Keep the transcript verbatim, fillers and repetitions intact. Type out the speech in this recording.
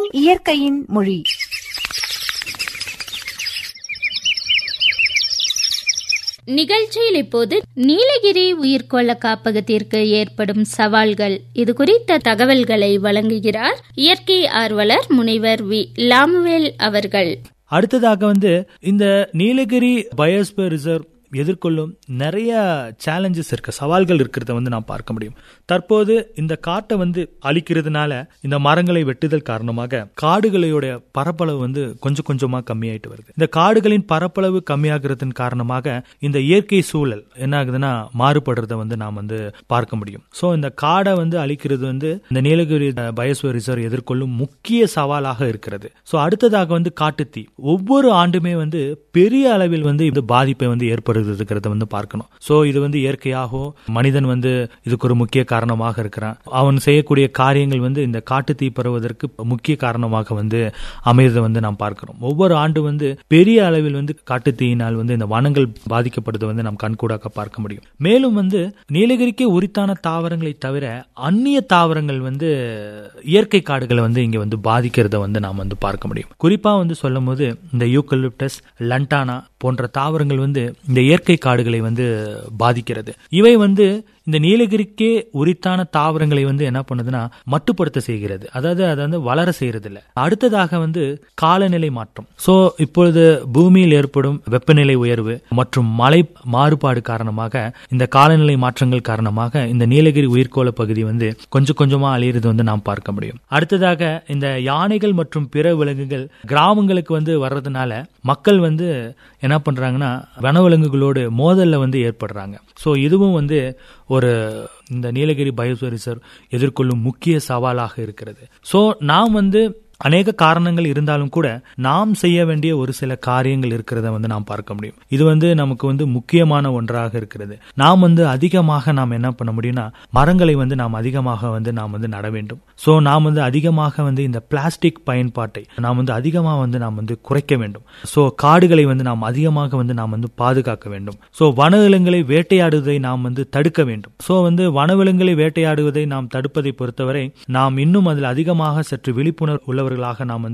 இயற்கையின் மொழி. நிகழ்ச்சியில் இப்போது நீலகிரி உயிர்கோள காப்பகத்திற்கு ஏற்படும் சவால்கள் இது குறித்த தகவல்களை வழங்குகிறார் இயற்கை ஆர்வலர் முனைவர் வி லாமுவேல் அவர்கள். அடுத்ததாக வந்து இந்த நீலகிரி பயோஸ்பியர் ரிசர்வ் எதிர்கொள்ளும் நிறைய சேலஞ்சஸ் இருக்கு, சவால்கள் இருக்கிறத வந்து நாம் பார்க்க முடியும். தற்போது இந்த காட்டை வந்து அழிக்கிறதுனால, இந்த மரங்களை வெட்டுதல் காரணமாக காடுகளோட பரப்பளவு வந்து கொஞ்சம் கொஞ்சமா கம்மியாயிட்டு வருது. இந்த காடுகளின் பரப்பளவு கம்மியாகிறதன் காரணமாக இந்த இயற்கை சூழல் என்ன ஆகுதுன்னா மாறுபடுறத வந்து நாம் வந்து பார்க்க முடியும். சோ இந்த காடை வந்து அழிக்கிறது வந்து இந்த நீலகிரி பயோஸ்பியர் ரிசர்வ் எதிர்கொள்ளும் முக்கிய சவாலாக இருக்கிறது. சோ அடுத்ததாக வந்து காட்டுத்தீ. ஒவ்வொரு ஆண்டுமே வந்து பெரிய அளவில் வந்து இந்த பாதிப்பை வந்து ஏற்படுது வந்து பார்க்கணும். சோ இது வந்து இயற்கையாகவும் மனிதன் வந்து இதுக்கு ஒரு முக்கிய காரணமாக இருக்கிறான். அவன் செய்யக்கூடிய காரியங்கள் வந்து இந்த காட்டுத்தீ பரவுவதற்கு முக்கிய காரணமாக வந்து அமைவதை வந்து நாம் பார்க்கிறோம். ஒவ்வொரு ஆண்டு வந்து பெரிய அளவில் வந்து காட்டுத்தீயினால் வந்து இந்த வனங்கள் பாதிக்கப்படுவதை வந்து நாம் கண்கூடாக பார்க்க முடியும். மேலும் வந்து நீலகிரிக்கு உரித்தான தாவரங்களை தவிர அந்நிய தாவரங்கள் வந்து இயற்கை காடுகளை வந்து இங்க வந்து பாதிக்கிறத வந்து நாம் வந்து பார்க்க முடியும். குறிப்பா வந்து சொல்லும் போது இந்த யூக்கலிப்டஸ், லண்டானா போன்ற தாவரங்கள் வந்து இந்த இயற்கை காடுகளை வந்து பாதிக்கிறது. இவை வந்து இந்த நீலகிரிக்கே உரித்தான தாவரங்களை வந்து என்ன பண்ணுதுன்னா மட்டுப்படுத்த செய்கிறது. அதாவது அதை வந்து வளர செய்யறது இல்லை. அடுத்ததாக வந்து காலநிலை மாற்றம். சோ இப்பொழுது பூமியில் ஏற்படும் வெப்பநிலை உயர்வு மற்றும் மழை மாறுபாடு காரணமாக, இந்த காலநிலை மாற்றங்கள் காரணமாக இந்த நீலகிரி உயிர்கோள பகுதி வந்து கொஞ்சம் கொஞ்சமா அழியிறது வந்து நாம் பார்க்க முடியும். அடுத்ததாக இந்த யானைகள் மற்றும் பிற விலங்குகள் கிராமங்களுக்கு வந்து வர்றதுனால மக்கள் வந்து என்ன பண்றாங்கன்னா வனவிலங்குகளோடு மோதல்ல வந்து ஏற்படுறாங்க. சோ இதுவும் வந்து ஒரு இந்த நீலகிரி பயோஸ்பியர் ரிசர்வ் எதிர்கொள்ளும் முக்கிய சவாலாக இருக்கிறது. சோ நாம் வந்து அநேக காரணங்கள் இருந்தாலும் கூட நாம் செய்ய வேண்டிய ஒரு சில காரியங்கள் இருக்கிறத வந்து நாம் பார்க்க முடியும். இது வந்து நமக்கு வந்து முக்கியமான ஒன்றாக இருக்கிறது. நாம் வந்து அதிகமாக நாம் என்ன பண்ண முடியும்னா மரங்களை வந்து நாம் அதிகமாக வந்து நாம் வந்து நட வேண்டும். சோ நாம் வந்து அதிகமாக வந்து இந்த பிளாஸ்டிக் பயன்பாட்டை நாம் வந்து அதிகமாக வந்து நாம் வந்து குறைக்க வேண்டும். சோ காடுகளை வந்து நாம் அதிகமாக வந்து நாம் வந்து பாதுகாக்க வேண்டும். சோ வனவிலங்குகளை வேட்டையாடுவதை நாம் வந்து தடுக்க வேண்டும். சோ வந்து வனவிலங்குகளை வேட்டையாடுவதை நாம் தடுப்பதை பொறுத்தவரை நாம் இன்னும் அதில் அதிகமாக சற்று விழிப்புணர்வு உள்ளவர்களாக நாம்